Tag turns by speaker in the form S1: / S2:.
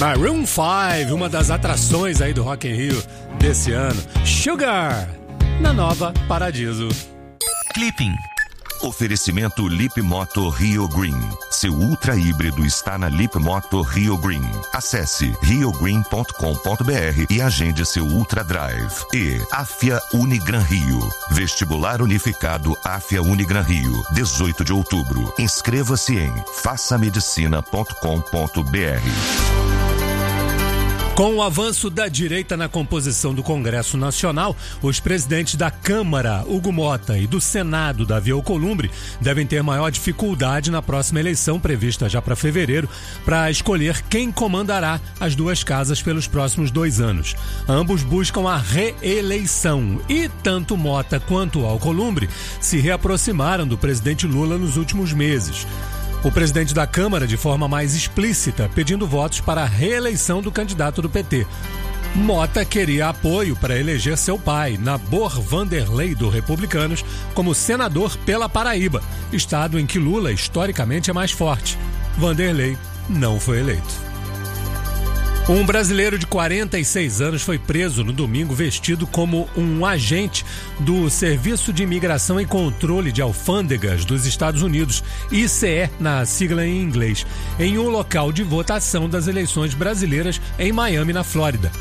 S1: Maroon 5, uma das atrações aí do Rock in Rio desse ano. Sugar, na Nova Paradiso.
S2: Clipping. Oferecimento Lip Moto Rio Green. Seu ultra híbrido está na Lip Moto Rio Green. Acesse riogreen.com.br e agende seu Ultra Drive. E Afia Unigran Rio. Vestibular Unificado Afia Unigran Rio. 18 de outubro. Inscreva-se em façamedicina.com.br.
S1: Com o avanço da direita na composição do Congresso Nacional, os presidentes da Câmara, Hugo Mota, e do Senado, Davi Alcolumbre, devem ter maior dificuldade na próxima eleição, prevista já para fevereiro, para escolher quem comandará as duas casas pelos próximos 2 anos. Ambos buscam a reeleição e tanto Mota quanto Alcolumbre se reaproximaram do presidente Lula nos últimos meses. O presidente da Câmara, de forma mais explícita, pedindo votos para a reeleição do candidato do PT. Mota queria apoio para eleger seu pai, Nabor Vanderlei, do Republicanos, como senador pela Paraíba, estado em que Lula, historicamente, é mais forte. Vanderlei não foi eleito. Um brasileiro de 46 anos foi preso no domingo vestido como um agente do Serviço de Imigração e Controle de Alfândegas dos Estados Unidos, ICE, na sigla em inglês, em um local de votação das eleições brasileiras em Miami, na Flórida.